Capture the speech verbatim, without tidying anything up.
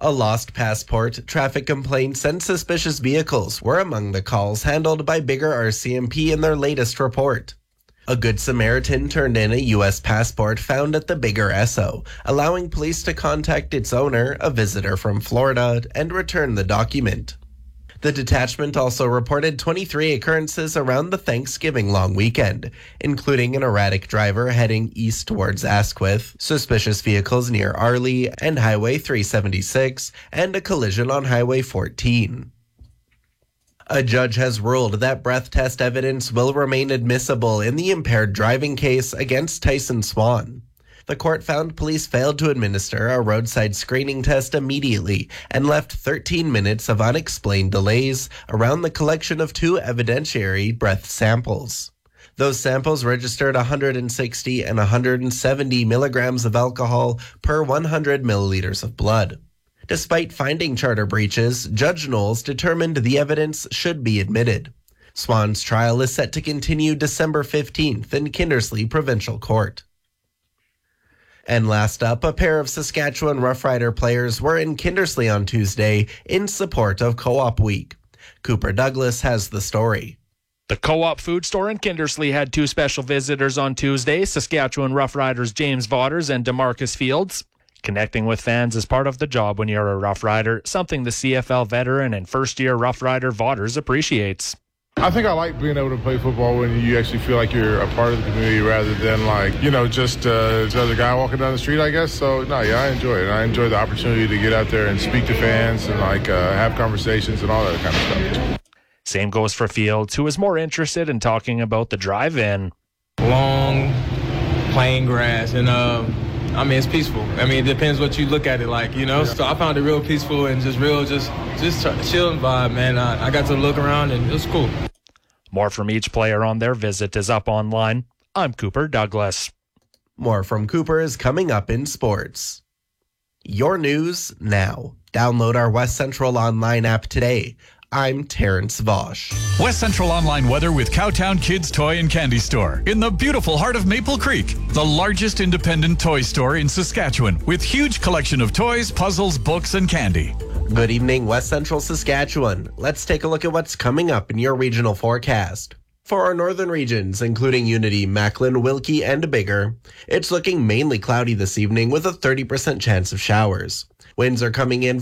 A lost passport, traffic complaints, and suspicious vehicles were among the calls handled by Biggar R C M P in their latest report. A Good Samaritan turned in a U S passport found at the Biggar Esso, allowing police to contact its owner, a visitor from Florida, and return the document. The detachment also reported twenty-three occurrences around the Thanksgiving long weekend, including an erratic driver heading east towards Asquith, suspicious vehicles near Arley and Highway three seventy-six, and a collision on Highway fourteen. A judge has ruled that breath test evidence will remain admissible in the impaired driving case against Tyson Swan. The court found police failed to administer a roadside screening test immediately and left thirteen minutes of unexplained delays around the collection of two evidentiary breath samples. Those samples registered one hundred sixty and one hundred seventy milligrams of alcohol per one hundred milliliters of blood. Despite finding charter breaches, Judge Knowles determined the evidence should be admitted. Swan's trial is set to continue December fifteenth in Kindersley Provincial Court. And last up, a pair of Saskatchewan Rough Rider players were in Kindersley on Tuesday in support of Co-op Week. Cooper Douglas has the story. The Co-op food store in Kindersley had two special visitors on Tuesday, Saskatchewan Rough Riders James Vaughters and DeMarcus Fields. Connecting with fans is part of the job when you're a Rough Rider, something the C F L veteran and first-year Rough Rider Vaughters appreciates. I think I like being able to play football when you actually feel like you're a part of the community rather than like, you know, just uh, another guy walking down the street, I guess. So, no, yeah, I enjoy it. I enjoy the opportunity to get out there and speak to fans and, like, uh, have conversations and all that kind of stuff. Same goes for Fields, who is more interested in talking about the drive-in. Long, plain grass, and, um, I mean, it's peaceful. I mean, it depends what you look at it like, you know? Yeah. So I found it real peaceful and just real, just just chilling vibe, man. I, I got to look around and it was cool. More from each player on their visit is up online. I'm Cooper Douglas. More from Cooper is coming up in sports. Your news now. Download our West Central Online app today. I'm Terrence Vosch. West Central Online weather with Cowtown Kids Toy and Candy Store in the beautiful heart of Maple Creek, the largest independent toy store in Saskatchewan with huge collection of toys, puzzles, books, and candy. Good evening, West Central Saskatchewan. Let's take a look at what's coming up in your regional forecast. For our northern regions, including Unity, Macklin, Wilkie, and Biggar, it's looking mainly cloudy this evening with a thirty percent chance of showers. Winds are coming in